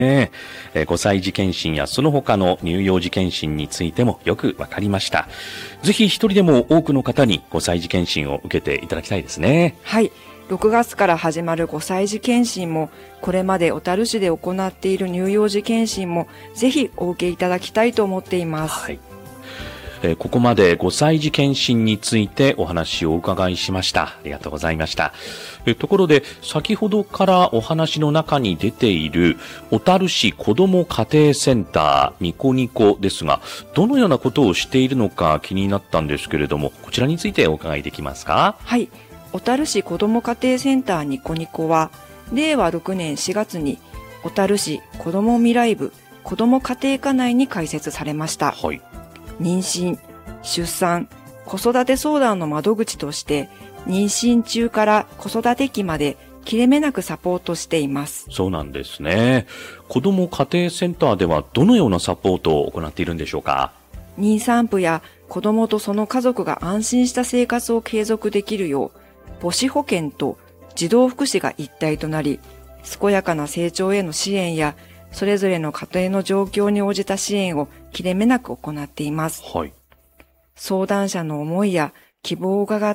5歳児検診やその他の乳幼児検診についてもよくわかりました。ぜひ一人でも多くの方に5歳児検診を受けていただきたいですね。 はい。6月から始まる5歳児検診も、これまで小樽市で行っている乳幼児検診も、ぜひお受けいただきたいと思っています。 はい。ここまで5歳児検診についてお話をお伺いしました。ありがとうございました。ところで、先ほどからお話の中に出ている小樽市子ども家庭センターニコニコですが、どのようなことをしているのか気になったんですけれども、こちらについてお伺いできますか？ はい。小樽市子ども家庭センターニコニコは、令和6年4月に小樽市子ども未来部子ども家庭科内に開設されました。 はい。 妊娠、出産、子育て相談の窓口として、妊娠中から子育て期まで切れ目なくサポートしています。 そうなんですね。子ども家庭センターではどのようなサポートを行っているんでしょうか？ 妊産婦や子どもとその家族が安心した生活を継続できるよう、母子保健と児童福祉が一体となり、健やかな成長への支援や、それぞれの家庭の状況に応じた支援を切れ目なく行っています。 はい。 相談者の思いや希望を伺って、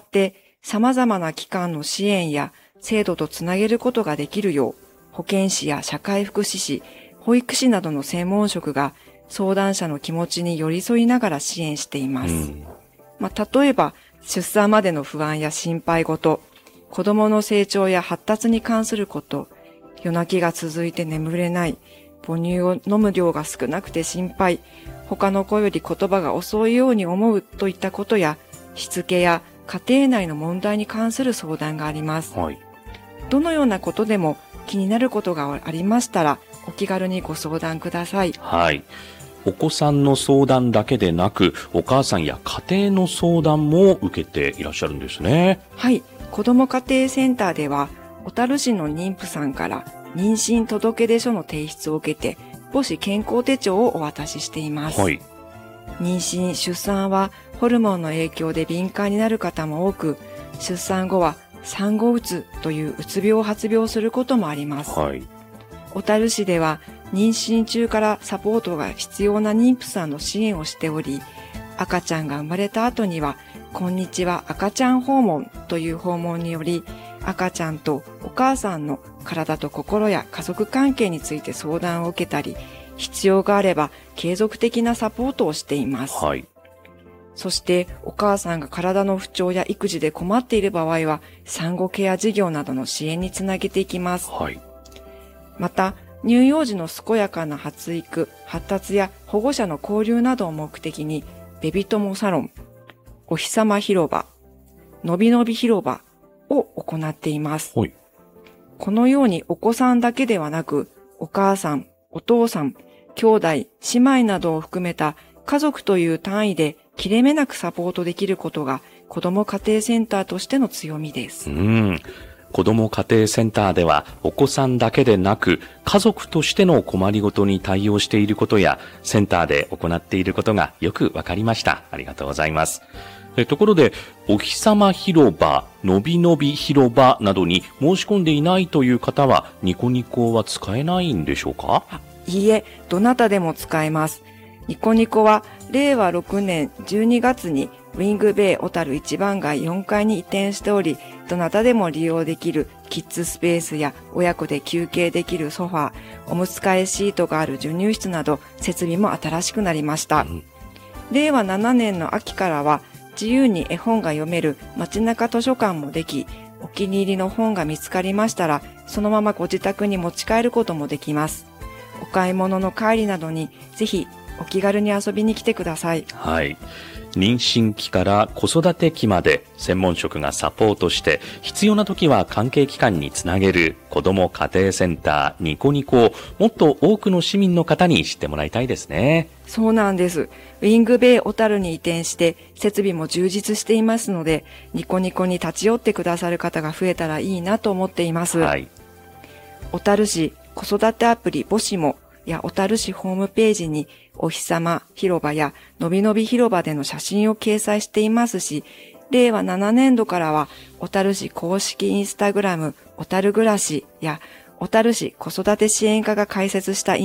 様々な機関の支援や制度とつなげることができるよう、保健師や社会福祉士、保育士などの専門職が相談者の気持ちに寄り添いながら支援しています。例えば、出産までの不安や心配事、子供の成長や発達に関すること、夜泣きが続いて眠れない、母乳を飲む量が少なくて心配、他の子より言葉が遅いように思うといったことや、しつけや家庭内の問題に関する相談があります。 はい。 どのようなことでも気になることがありましたら、お気軽にご相談ください。 はい。お子さんの相談だけでなく、お母さんや家庭の相談も受けていらっしゃるんですね。 はい。子ども家庭センターでは、小樽市の妊婦さんから妊娠届出書の提出を受けて、母子健康手帳をお渡ししています。 はい。 妊娠・出産はホルモンの影響で敏感になる方も多く、出産後は産後うつといううつ病を発病することもあります。 はい。 小樽市では妊娠中からサポートが必要な妊婦さんの支援をしており、赤ちゃんが生まれた後には、こんにちは赤ちゃん訪問という訪問により、赤ちゃんとお母さんの体と心や家族関係について相談を受けたり、必要があれば継続的なサポートをしています。 はい。 そしてお母さんが体の不調や育児で困っている場合は、産後ケア事業などの支援につなげていきます。 はい。 また、乳幼児の健やかな発育、発達や保護者の交流などを目的に、ベビ友サロン、お日様広場、のびのび広場を行っています。 はい。 このようにお子さんだけではなく、お母さん、お父さん、兄弟、姉妹などを含めた家族という単位で切れ目なくサポートできることが子ども家庭センターとしての強みです。 子ども家庭センターではお子さんだけでなく家族としての困りごとに対応していることやセンターで行っていることがよくわかりました。ありがとうございます。ところで、お日様広場、のびのび広場などに申し込んでいないという方はニコニコは使えないんでしょうか？ いいえ、どなたでも使えます。ニコニコは令和6年12月にウィングベイ小樽一番街4階に移転しており、どなたでも利用できるキッズスペースや親子で休憩できるソファー、おむつ替えシートがある授乳室など設備も新しくなりました。令和7年の秋からは自由に絵本が読める街中図書館もでき、お気に入りの本が見つかりましたら、そのままご自宅に持ち帰ることもできます。お買い物の帰りなどにぜひお気軽に遊びに来てください。 はい。妊娠期から子育て期まで専門職がサポートして必要な時は関係機関につなげる子ども家庭センターニコニコをもっと多くの市民の方に知ってもらいたいですね。 そうなんです。ウィングベイ小樽に移転して設備も充実していますので、ニコニコに立ち寄ってくださる方が増えたらいいなと思っています。 はい。 小樽市子育てアプリ母子もや小樽市ホームページにお日様広場やのびのび広場での写真を掲載していますし、令和7年度からは小樽市公式インスタグラム小樽暮らしや小樽市子育て支援課が開設した